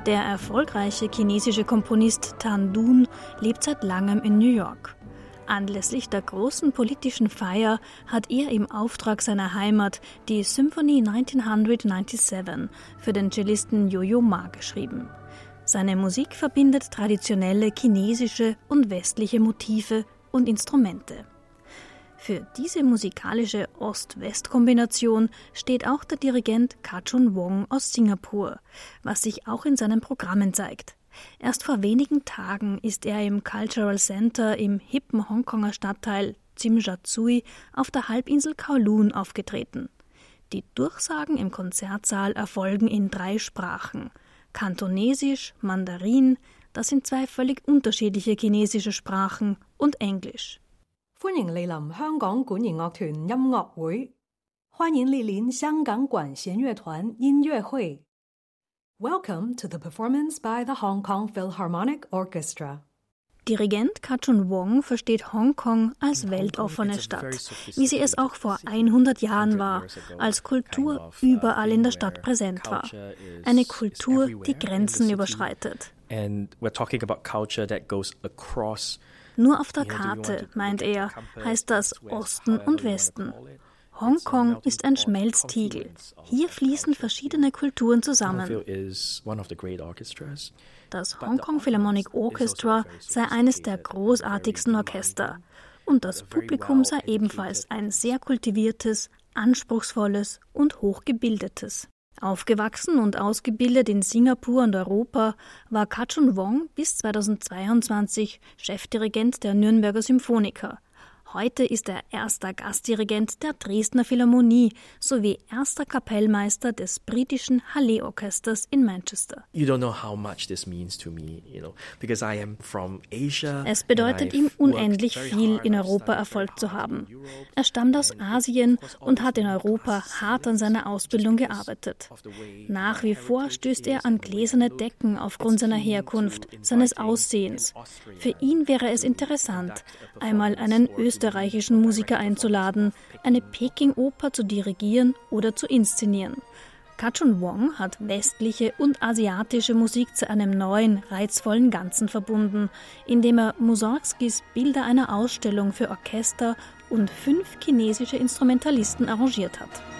Der erfolgreiche chinesische Komponist Tan Dun lebt seit langem in New York. Anlässlich der großen politischen Feier hat er im Auftrag seiner Heimat die Symphony 1997 für den Cellisten Yo-Yo Ma geschrieben. Seine Musik verbindet traditionelle chinesische und westliche Motive und Instrumente. Für diese musikalische Ost-West-Kombination steht auch der Dirigent Ka-Chun Wong aus Singapur, was sich auch in seinen Programmen zeigt. Erst vor wenigen Tagen ist er im Cultural Center im hippen Hongkonger Stadtteil Tsim Sha Tsui auf der Halbinsel Kowloon aufgetreten. Die Durchsagen im Konzertsaal erfolgen in 3 Sprachen: Kantonesisch, Mandarin, das sind 2 völlig unterschiedliche chinesische Sprachen, und Englisch. 歡迎蒞臨香港管弦樂團音樂會，歡迎蒞臨香港管弦樂團音樂會。Welcome to the performance by the Hong Kong Philharmonic Orchestra. Dirigent Ka-Chun Wong versteht Hongkong als weltoffene Stadt, wie sie es auch vor 100 Jahren war, als Kultur überall in der Stadt präsent war. Eine Kultur, die Grenzen überschreitet. Nur auf der Karte, meint er, heißt das Osten und Westen. Hongkong ist ein Schmelztiegel. Hier fließen verschiedene Kulturen zusammen. Das Hong Kong Philharmonic Orchestra sei eines der großartigsten Orchester. Und das Publikum sei ebenfalls ein sehr kultiviertes, anspruchsvolles und hochgebildetes. Aufgewachsen und ausgebildet in Singapur und Europa war Ka-Chun Wong bis 2022 Chefdirigent der Nürnberger Symphoniker. Heute ist er erster Gastdirigent der Dresdner Philharmonie sowie erster Kapellmeister des britischen Hallé-Orchesters in Manchester. Es bedeutet ihm unendlich viel, in Europa Erfolg zu haben. Er stammt aus Asien und hat in Europa hart an seiner Ausbildung gearbeitet. Nach wie vor stößt er an gläserne Decken aufgrund seiner Herkunft, seines Aussehens. Für ihn wäre es interessant, einmal einen österreichischen Musiker einzuladen, eine Peking-Oper zu dirigieren oder zu inszenieren. Ka-Chun Wong hat westliche und asiatische Musik zu einem neuen, reizvollen Ganzen verbunden, indem er Mussorgskis Bilder einer Ausstellung für Orchester und 5 chinesische Instrumentalisten arrangiert hat.